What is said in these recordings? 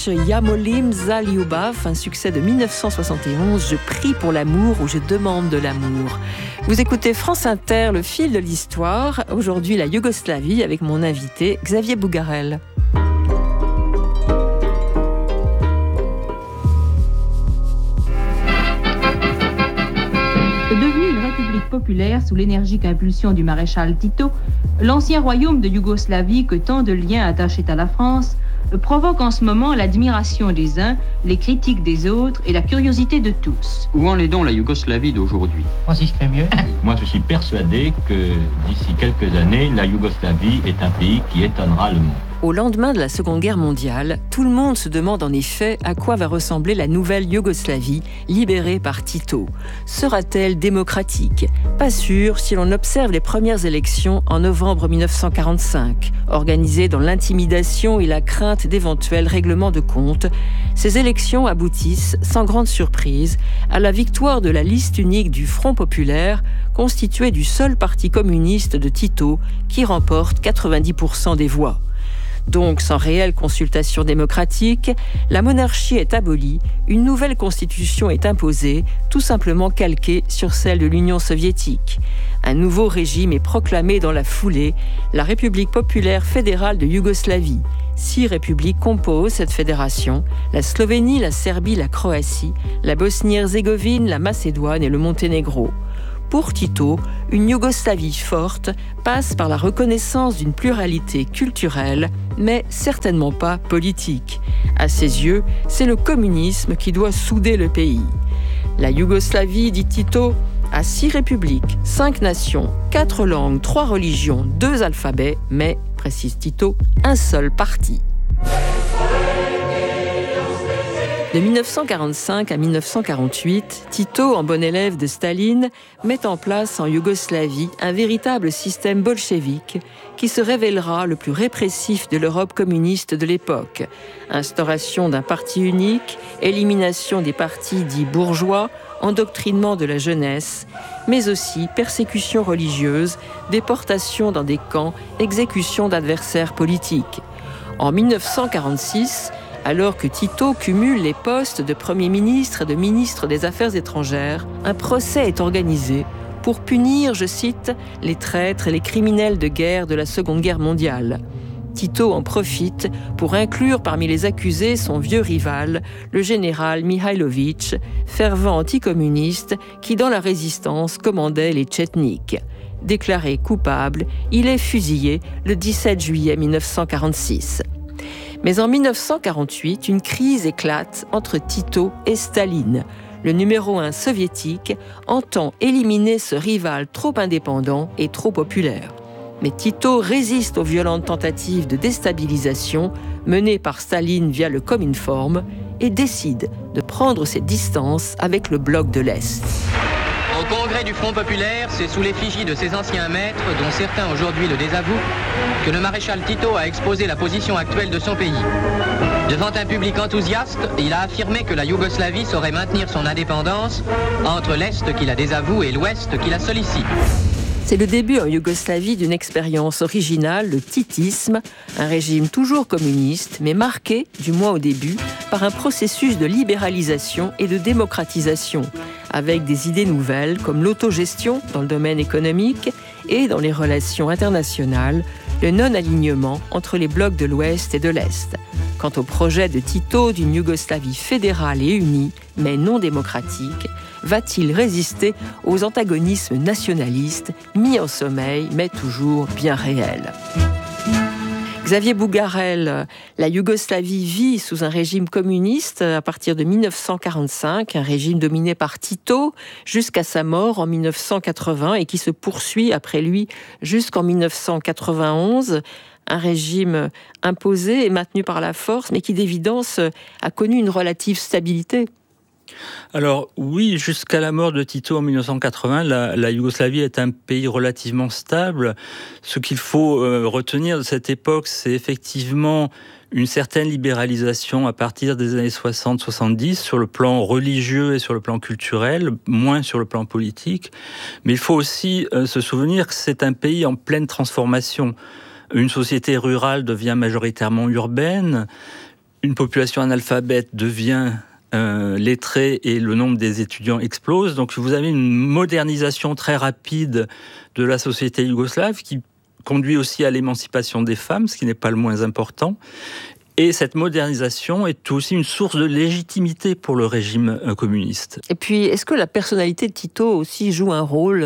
Ja molim za ljubav, un succès de 1971, Je prie pour l'amour ou Je demande de l'amour. Vous écoutez France Inter, le fil de l'histoire. Aujourd'hui, la Yougoslavie avec mon invité Xavier Bougarel. Devenu une république populaire sous l'énergique impulsion du maréchal Tito, l'ancien royaume de Yougoslavie que tant de liens attachaient à la France provoque en ce moment l'admiration des uns, les critiques des autres et la curiosité de tous. Où en est donc la Yougoslavie d'aujourd'hui ? Francis Crémieux. Moi, je suis persuadé que d'ici quelques années, la Yougoslavie est un pays qui étonnera le monde. Au lendemain de la Seconde Guerre mondiale, tout le monde se demande en effet à quoi va ressembler la nouvelle Yougoslavie libérée par Tito. Sera-t-elle démocratique ? Pas sûr si l'on observe les premières élections en novembre 1945. Organisées dans l'intimidation et la crainte d'éventuels règlements de compte, ces élections aboutissent, sans grande surprise, à la victoire de la liste unique du Front populaire, constituée du seul parti communiste de Tito, qui remporte 90% des voix. Donc, sans réelle consultation démocratique, la monarchie est abolie, une nouvelle constitution est imposée, tout simplement calquée sur celle de l'Union soviétique. Un nouveau régime est proclamé dans la foulée, la République populaire fédérale de Yougoslavie. 6 républiques composent cette fédération, la Slovénie, la Serbie, la Croatie, la Bosnie-Herzégovine, la Macédoine et le Monténégro. Pour Tito, une Yougoslavie forte passe par la reconnaissance d'une pluralité culturelle, mais certainement pas politique. À ses yeux, c'est le communisme qui doit souder le pays. La Yougoslavie, dit Tito, a 6 républiques, 5 nations, 4 langues, 3 religions, 2 alphabets, mais, précise Tito, un seul parti. De 1945 à 1948, Tito, en bon élève de Staline, met en place en Yougoslavie un véritable système bolchevique qui se révélera le plus répressif de l'Europe communiste de l'époque. Instauration d'un parti unique, élimination des partis dits bourgeois, endoctrinement de la jeunesse, mais aussi persécution religieuse, déportation dans des camps, exécution d'adversaires politiques. En 1946, alors que Tito cumule les postes de Premier ministre et de ministre des Affaires étrangères, un procès est organisé pour punir, je cite, les traîtres et les criminels de guerre de la Seconde Guerre mondiale. Tito en profite pour inclure parmi les accusés son vieux rival, le général Mihailović, fervent anticommuniste qui, dans la résistance, commandait les Tchétniks. Déclaré coupable, il est fusillé le 17 juillet 1946. Mais en 1948, une crise éclate entre Tito et Staline. Le numéro 1 soviétique entend éliminer ce rival trop indépendant et trop populaire. Mais Tito résiste aux violentes tentatives de déstabilisation menées par Staline via le Cominform et décide de prendre ses distances avec le bloc de l'Est. Au congrès du Front populaire, c'est sous l'effigie de ses anciens maîtres, dont certains aujourd'hui le désavouent, que le maréchal Tito a exposé la position actuelle de son pays. Devant un public enthousiaste, il a affirmé que la Yougoslavie saurait maintenir son indépendance entre l'Est qui la désavoue et l'Ouest qui la sollicite. C'est le début en Yougoslavie d'une expérience originale, le titisme, un régime toujours communiste, mais marqué, du moins au début, par un processus de libéralisation et de démocratisation, avec des idées nouvelles comme l'autogestion dans le domaine économique et dans les relations internationales, le non-alignement entre les blocs de l'Ouest et de l'Est. Quant au projet de Tito d'une Yougoslavie fédérale et unie, mais non démocratique, va-t-il résister aux antagonismes nationalistes mis en sommeil, mais toujours bien réels ? Xavier Bougarel, la Yougoslavie vit sous un régime communiste à partir de 1945, un régime dominé par Tito jusqu'à sa mort en 1980 et qui se poursuit après lui jusqu'en 1991. Un régime imposé et maintenu par la force, mais qui d'évidence a connu une relative stabilité. Alors oui, jusqu'à la mort de Tito en 1980, la Yougoslavie est un pays relativement stable. Ce qu'il faut retenir de cette époque, c'est effectivement une certaine libéralisation à partir des années 60-70 sur le plan religieux et sur le plan culturel, moins sur le plan politique. Mais il faut aussi se souvenir que c'est un pays en pleine transformation. Une société rurale devient majoritairement urbaine. une population analphabète devient lettrée et le nombre des étudiants explose. Donc vous avez une modernisation très rapide de la société yougoslave qui conduit aussi à l'émancipation des femmes, ce qui n'est pas le moins important. Et cette modernisation est aussi une source de légitimité pour le régime communiste. Et puis, est-ce que la personnalité de Tito aussi joue un rôle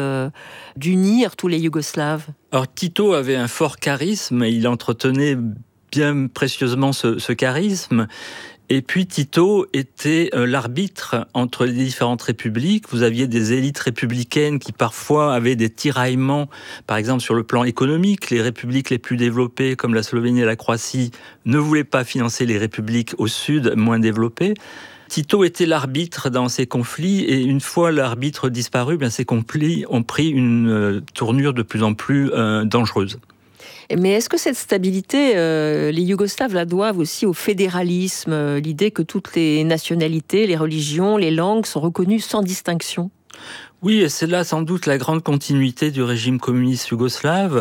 d'unir tous les Yougoslaves ? Alors Tito avait un fort charisme et il entretenait bien précieusement ce charisme. Et puis Tito était l'arbitre entre les différentes républiques. Vous aviez des élites républicaines qui parfois avaient des tiraillements, par exemple sur le plan économique. Les républiques les plus développées, comme la Slovénie et la Croatie, ne voulaient pas financer les républiques au sud, moins développées. Tito était l'arbitre dans ces conflits, et une fois l'arbitre disparu, ces conflits ont pris une tournure de plus en plus dangereuse. Mais est-ce que cette stabilité, les Yougoslaves la doivent aussi au fédéralisme, l'idée que toutes les nationalités, les religions, les langues sont reconnues sans distinction ? Oui, et c'est là sans doute la grande continuité du régime communiste yougoslave.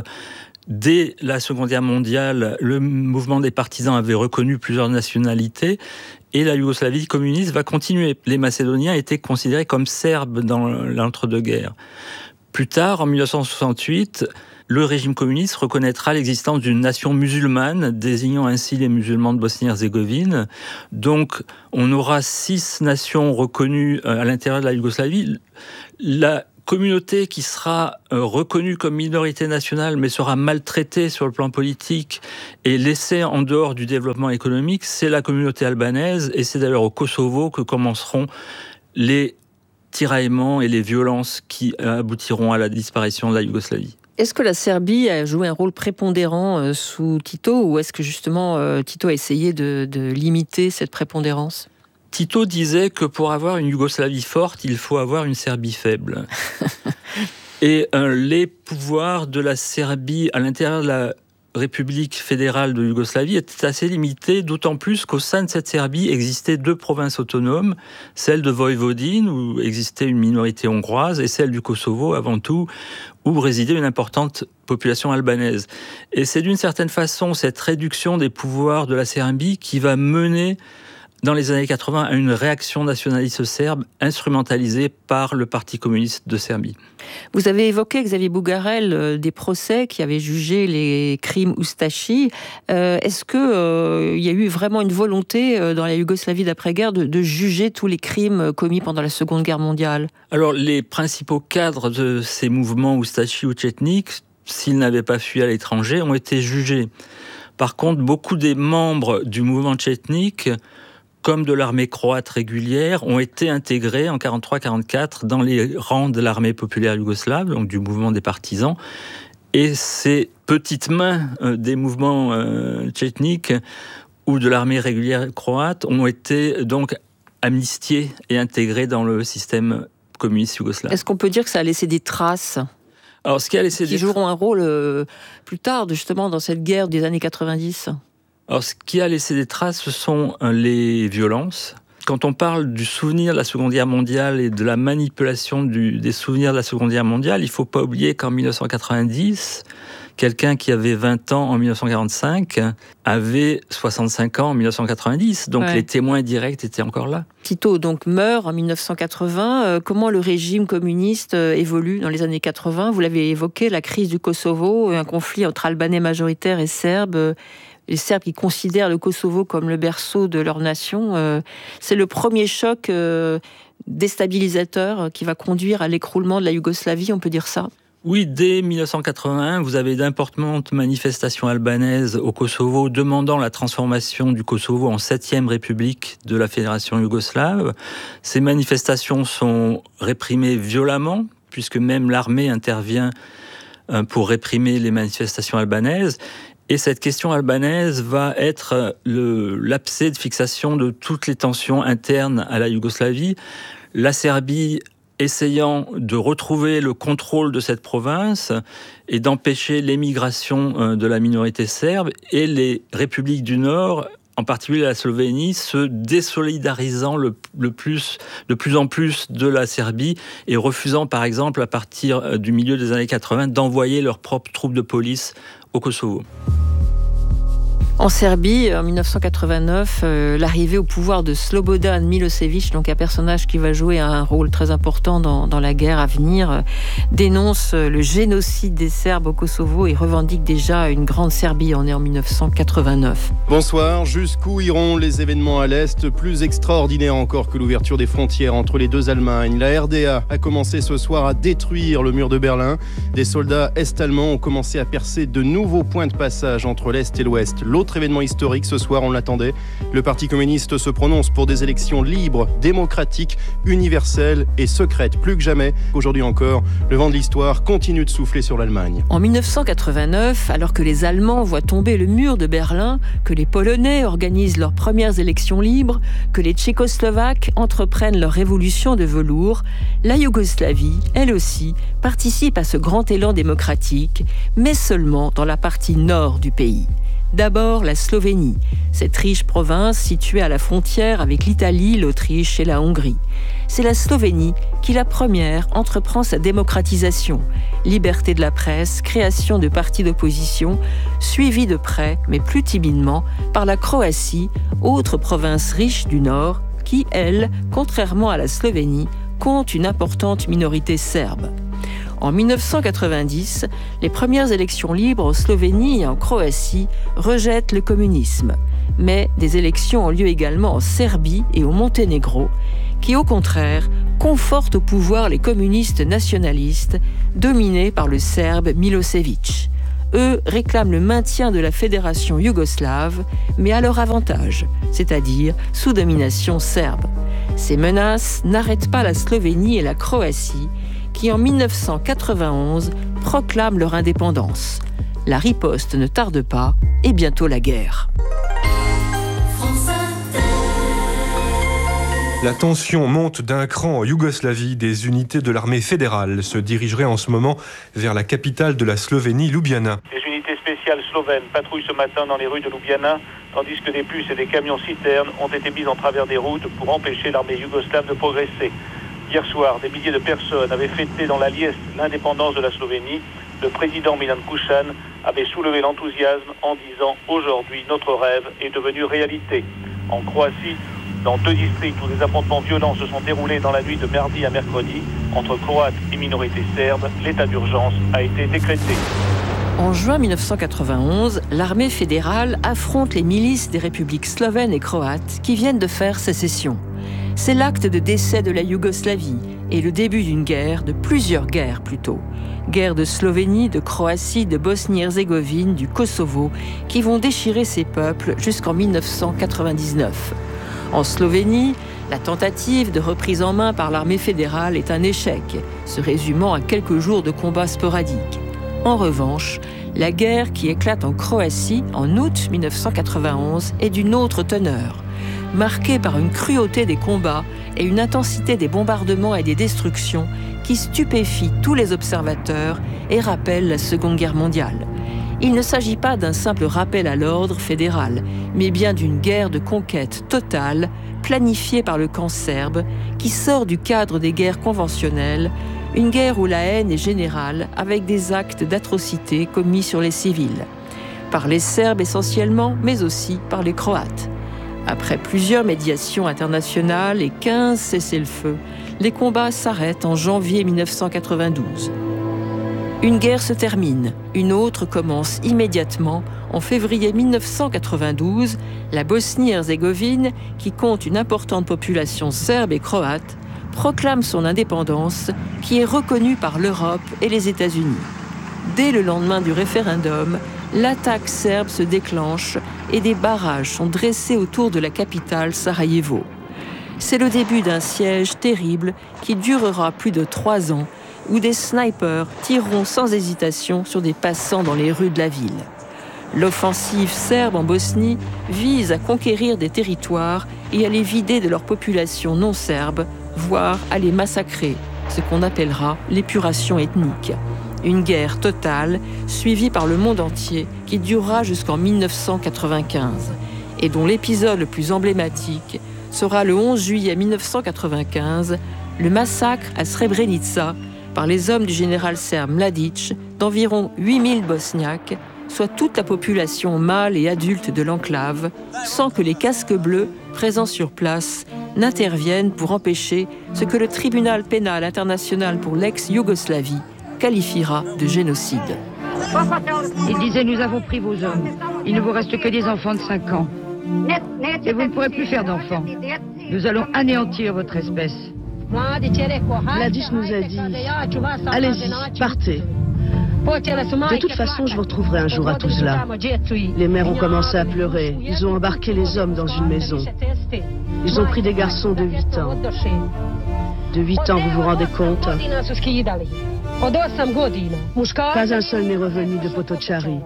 Dès la Seconde Guerre mondiale, le mouvement des partisans avait reconnu plusieurs nationalités et la Yougoslavie communiste va continuer. Les Macédoniens étaient considérés comme Serbes dans l'entre-deux-guerres. Plus tard, en 1968, le régime communiste reconnaîtra l'existence d'une nation musulmane, désignant ainsi les musulmans de Bosnie-Herzégovine. Donc, on aura 6 nations reconnues à l'intérieur de la Yougoslavie. La communauté qui sera reconnue comme minorité nationale, mais sera maltraitée sur le plan politique et laissée en dehors du développement économique, c'est la communauté albanaise. Et c'est d'ailleurs au Kosovo que commenceront les tiraillements et les violences qui aboutiront à la disparition de la Yougoslavie. Est-ce que la Serbie a joué un rôle prépondérant sous Tito, ou est-ce que justement Tito a essayé de limiter cette prépondérance ? Tito disait que pour avoir une Yougoslavie forte, il faut avoir une Serbie faible. Et les pouvoirs de la Serbie à l'intérieur de la République fédérale de Yougoslavie étaient assez limités, d'autant plus qu'au sein de cette Serbie existaient 2 provinces autonomes, celle de Voïvodine, où existait une minorité hongroise, et celle du Kosovo, avant tout, où résidait une importante population albanaise. Et c'est d'une certaine façon cette réduction des pouvoirs de la Serbie qui va mener dans les années 80 à une réaction nationaliste serbe instrumentalisée par le Parti communiste de Serbie. Vous avez évoqué, Xavier Bougarel, des procès qui avaient jugé les crimes Ustashi. Est-ce qu'il y a eu vraiment une volonté dans la Yougoslavie d'après-guerre de juger tous les crimes commis pendant la Seconde Guerre mondiale ? Alors, les principaux cadres de ces mouvements Ustashi ou tchétniques, s'ils n'avaient pas fui à l'étranger, ont été jugés. Par contre, beaucoup des membres du mouvement tchétnique, comme de l'armée croate régulière, ont été intégrés en 1943-1944 dans les rangs de l'armée populaire yougoslave, donc du mouvement des partisans. Et ces petites mains des mouvements tchétniques ou de l'armée régulière croate ont été donc amnistiés et intégrés dans le système communiste yougoslave. Est-ce qu'on peut dire que ça a laissé des traces ? Alors, ce qui a laissé qui joueront un rôle plus tard, justement, dans cette guerre des années 90 ? Alors, ce qui a laissé des traces, ce sont les violences. Quand on parle du souvenir de la Seconde Guerre mondiale et de la manipulation des souvenirs de la Seconde Guerre mondiale, il ne faut pas oublier qu'en 1990, quelqu'un qui avait 20 ans en 1945 avait 65 ans en 1990. Donc les témoins directs étaient encore là. Tito donc meurt en 1980. Comment le régime communiste évolue dans les années 80 ? Vous l'avez évoqué, la crise du Kosovo, un conflit entre Albanais majoritaires et Serbes. Les Serbes qui considèrent le Kosovo comme le berceau de leur nation. C'est le premier choc déstabilisateur qui va conduire à l'écroulement de la Yougoslavie, on peut dire ça ? Oui, dès 1981, vous avez d'importantes manifestations albanaises au Kosovo demandant la transformation du Kosovo en 7e république de la Fédération yougoslave. Ces manifestations sont réprimées violemment, puisque même l'armée intervient pour réprimer les manifestations albanaises. Et cette question albanaise va être l'abcès de fixation de toutes les tensions internes à la Yougoslavie. La Serbie essayant de retrouver le contrôle de cette province et d'empêcher l'émigration de la minorité serbe, et les républiques du Nord, en particulier la Slovénie, se désolidarisant de plus en plus de la Serbie et refusant, par exemple, à partir du milieu des années 80, d'envoyer leurs propres troupes de police au Kosovo. En Serbie, en 1989, l'arrivée au pouvoir de Slobodan Milosevic, donc un personnage qui va jouer un rôle très important dans la guerre à venir, dénonce le génocide des Serbes au Kosovo et revendique déjà une grande Serbie. On est en 1989. Bonsoir. Jusqu'où iront les événements à l'Est? Plus extraordinaire encore que l'ouverture des frontières entre les deux Allemagnes. La RDA a commencé ce soir à détruire le mur de Berlin. Des soldats est-allemands ont commencé à percer de nouveaux points de passage entre l'Est et l'Ouest. L'autre événement historique ce soir, on l'attendait. Le Parti communiste se prononce pour des élections libres, démocratiques, universelles et secrètes. Plus que jamais, aujourd'hui encore, le vent de l'histoire continue de souffler sur l'Allemagne. En 1989, alors que les Allemands voient tomber le mur de Berlin, que les Polonais organisent leurs premières élections libres, que les Tchécoslovaques entreprennent leur révolution de velours, la Yougoslavie, elle aussi, participe à ce grand élan démocratique, mais seulement dans la partie nord du pays. D'abord, la Slovénie, cette riche province située à la frontière avec l'Italie, l'Autriche et la Hongrie. C'est la Slovénie qui, la première, entreprend sa démocratisation. Liberté de la presse, création de partis d'opposition, suivie de près, mais plus timidement, par la Croatie, autre province riche du Nord, qui, elle, contrairement à la Slovénie, compte une importante minorité serbe. En 1990, les premières élections libres en Slovénie et en Croatie rejettent le communisme. Mais des élections ont lieu également en Serbie et au Monténégro, qui au contraire confortent au pouvoir les communistes nationalistes dominés par le Serbe Milosevic. Eux réclament le maintien de la fédération yougoslave, mais à leur avantage, c'est-à-dire sous domination serbe. Ces menaces n'arrêtent pas la Slovénie et la Croatie, qui en 1991 proclament leur indépendance. La riposte ne tarde pas et bientôt la guerre. La tension monte d'un cran en Yougoslavie. Des unités de l'armée fédérale se dirigeraient en ce moment vers la capitale de la Slovénie, Ljubljana. Les unités spéciales slovènes patrouillent ce matin dans les rues de Ljubljana, tandis que des bus et des camions-citernes ont été mis en travers des routes pour empêcher l'armée yougoslave de progresser. Hier soir, des milliers de personnes avaient fêté dans la liesse l'indépendance de la Slovénie. Le président Milan Kucan avait soulevé l'enthousiasme en disant « Aujourd'hui, notre rêve est devenu réalité ». En Croatie, dans 2 districts où des affrontements violents se sont déroulés dans la nuit de mardi à mercredi, entre Croates et minorités serbes, l'état d'urgence a été décrété. En juin 1991, l'armée fédérale affronte les milices des républiques slovènes et croates qui viennent de faire sécession. C'est l'acte de décès de la Yougoslavie et le début d'une guerre, de plusieurs guerres plutôt. Guerre de Slovénie, de Croatie, de Bosnie-Herzégovine, du Kosovo, qui vont déchirer ces peuples jusqu'en 1999. En Slovénie, la tentative de reprise en main par l'armée fédérale est un échec, se résumant à quelques jours de combats sporadiques. En revanche, la guerre qui éclate en Croatie en août 1991 est d'une autre teneur. Marquée par une cruauté des combats et une intensité des bombardements et des destructions qui stupéfient tous les observateurs et rappellent la Seconde Guerre mondiale. Il ne s'agit pas d'un simple rappel à l'ordre fédéral, mais bien d'une guerre de conquête totale, planifiée par le camp serbe, qui sort du cadre des guerres conventionnelles, une guerre où la haine est générale, avec des actes d'atrocité commis sur les civils. Par les Serbes essentiellement, mais aussi par les Croates. Après plusieurs médiations internationales et 15 cessez-le-feu, les combats s'arrêtent en janvier 1992. Une guerre se termine, une autre commence immédiatement. En février 1992, la Bosnie-Herzégovine, qui compte une importante population serbe et croate, proclame son indépendance, qui est reconnue par l'Europe et les États-Unis. Dès le lendemain du référendum, l'attaque serbe se déclenche et des barrages sont dressés autour de la capitale Sarajevo. C'est le début d'un siège terrible qui durera plus de 3 ans, où des snipers tireront sans hésitation sur des passants dans les rues de la ville. L'offensive serbe en Bosnie vise à conquérir des territoires et à les vider de leur population non serbe, voire à les massacrer, ce qu'on appellera l'épuration ethnique. Une guerre totale, suivie par le monde entier, qui durera jusqu'en 1995, et dont l'épisode le plus emblématique sera le 11 juillet 1995, le massacre à Srebrenica par les hommes du général serbe Mladic d'environ 8000 Bosniaques, soit toute la population mâle et adulte de l'enclave, sans que les casques bleus, présents sur place, n'interviennent pour empêcher ce que le tribunal pénal international pour l'ex-Yougoslavie qualifiera de génocide. Il disait « Nous avons pris vos hommes. Il ne vous reste que des enfants de 5 ans. Et vous ne pourrez plus faire d'enfants. Nous allons anéantir votre espèce. » Mladic nous a dit « Allez-y, partez. De toute façon, je vous retrouverai un jour à Tuzla. » Les mères ont commencé à pleurer. Ils ont embarqué les hommes dans une maison. Ils ont pris des garçons de 8 ans. De 8 ans, vous vous rendez compte? Pas un seul n'est revenu de Potocari.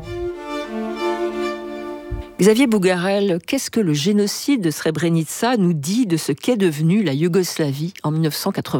Xavier Bougarel, qu'est-ce que le génocide de Srebrenica nous dit de ce qu'est devenue la Yougoslavie en 1995 ?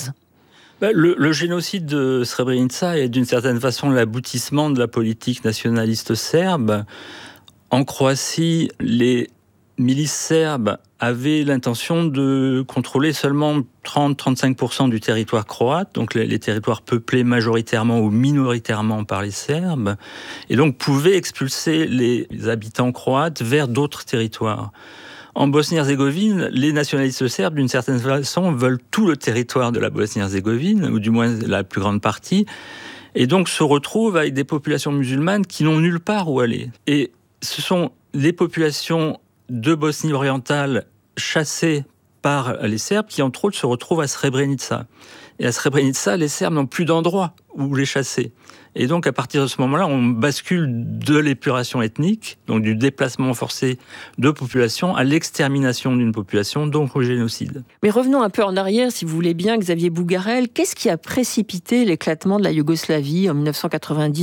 Le génocide de Srebrenica est d'une certaine façon l'aboutissement de la politique nationaliste serbe. En Croatie, les milices serbes avaient l'intention de contrôler seulement 30-35% du territoire croate, donc les territoires peuplés majoritairement ou minoritairement par les Serbes, et donc pouvaient expulser les habitants croates vers d'autres territoires. En Bosnie-Herzégovine, les nationalistes serbes, d'une certaine façon, veulent tout le territoire de la Bosnie-Herzégovine, ou du moins la plus grande partie, et donc se retrouvent avec des populations musulmanes qui n'ont nulle part où aller. Et ce sont les populations de Bosnie orientale chassées par les Serbes qui, entre autres, se retrouvent à Srebrenica. Et à Srebrenica, les Serbes n'ont plus d'endroit où les chasser. Et donc, à partir de ce moment-là, on bascule de l'épuration ethnique, donc du déplacement forcé de population, à l'extermination d'une population, donc au génocide. Mais revenons un peu en arrière, si vous voulez bien, Xavier Bougarel. Qu'est-ce qui a précipité l'éclatement de la Yougoslavie en 1990-91 ?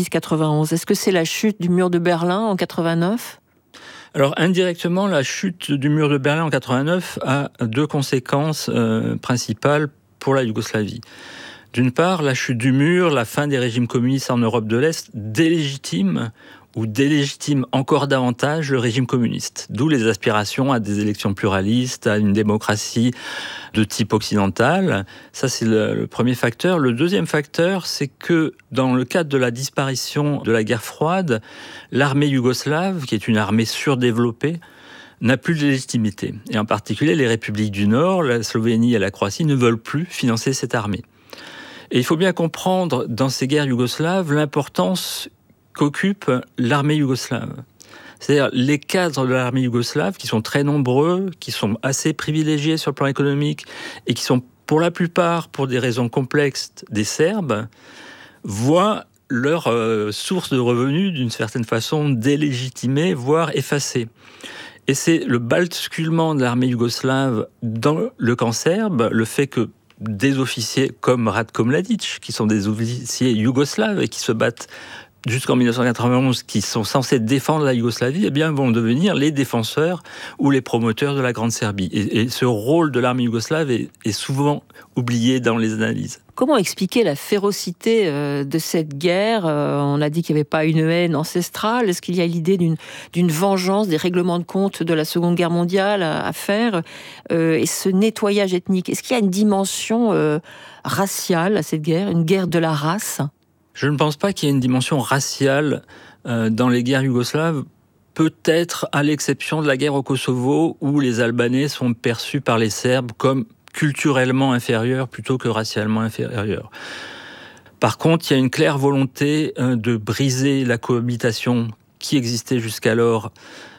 Est-ce que c'est la chute du mur de Berlin en 89 ? Alors, indirectement, la chute du mur de Berlin en 89 a deux conséquences principales pour la Yougoslavie. D'une part, la chute du mur, la fin des régimes communistes en Europe de l'Est délégitime encore davantage le régime communiste. D'où les aspirations à des élections pluralistes, à une démocratie de type occidental. Ça, c'est le premier facteur. Le deuxième facteur, c'est que dans le cadre de la disparition de la guerre froide, l'armée yougoslave, qui est une armée surdéveloppée, n'a plus de légitimité. Et en particulier, les républiques du Nord, la Slovénie et la Croatie, ne veulent plus financer cette armée. Et il faut bien comprendre, dans ces guerres yougoslaves, l'importance qu'occupe l'armée yougoslave. C'est-à-dire les cadres de l'armée yougoslave, qui sont très nombreux, qui sont assez privilégiés sur le plan économique, et qui sont pour la plupart, pour des raisons complexes, des Serbes, voient leur source de revenus, d'une certaine façon, délégitimée, voire effacée. Et c'est le basculement de l'armée yougoslave dans le camp serbe, le fait que des officiers comme Ratko Mladic, qui sont des officiers yougoslaves et qui se battent jusqu'en 1991, qui sont censés défendre la Yougoslavie, eh bien, vont devenir les défenseurs ou les promoteurs de la Grande Serbie. Et ce rôle de l'armée yougoslave est souvent oublié dans les analyses. Comment expliquer la férocité de cette guerre ? On a dit qu'il n'y avait pas une haine ancestrale. Est-ce qu'il y a l'idée d'une vengeance, des règlements de compte de la Seconde Guerre mondiale à faire ? Et ce nettoyage ethnique, est-ce qu'il y a une dimension raciale à cette guerre, une guerre de la race ? Je ne pense pas qu'il y ait une dimension raciale dans les guerres yougoslaves, peut-être à l'exception de la guerre au Kosovo, où les Albanais sont perçus par les Serbes comme culturellement inférieurs plutôt que racialement inférieurs. Par contre, il y a une claire volonté de briser la cohabitation qui existait jusqu'alors,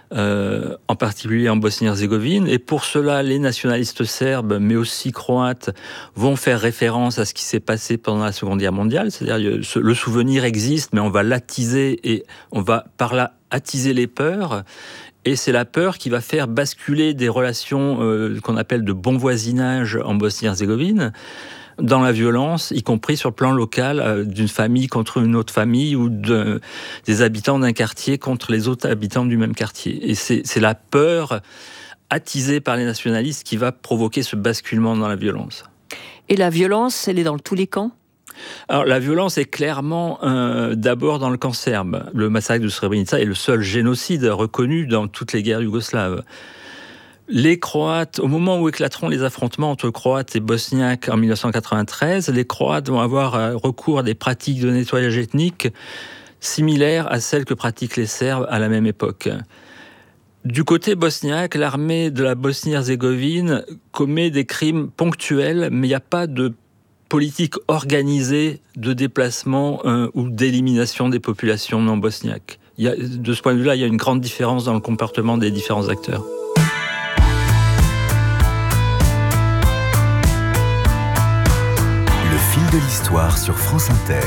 en particulier en Bosnie-Herzégovine. Et pour cela, les nationalistes serbes, mais aussi croates, vont faire référence à ce qui s'est passé pendant la Seconde Guerre mondiale. C'est-à-dire le souvenir existe, mais on va l'attiser et on va par là attiser les peurs. Et c'est la peur qui va faire basculer des relations qu'on appelle de bon voisinage en Bosnie-Herzégovine dans la violence, y compris sur le plan local, d'une famille contre une autre famille ou des habitants d'un quartier contre les autres habitants du même quartier. Et c'est la peur attisée par les nationalistes qui va provoquer ce basculement dans la violence. Et la violence, elle est dans tous les camps ? Alors, la violence est clairement d'abord dans le camp serbe. Le massacre de Srebrenica est le seul génocide reconnu dans toutes les guerres yougoslaves. Les Croates, au moment où éclateront les affrontements entre Croates et Bosniaques en 1993, les Croates vont avoir recours à des pratiques de nettoyage ethnique similaires à celles que pratiquent les Serbes à la même époque. Du côté bosniaque, l'armée de la Bosnie-Herzégovine commet des crimes ponctuels, mais il n'y a pas de politique organisée de déplacement ou d'élimination des populations non bosniaques. De ce point de vue-là, il y a une grande différence dans le comportement des différents acteurs. Le fil de l'histoire sur France Inter.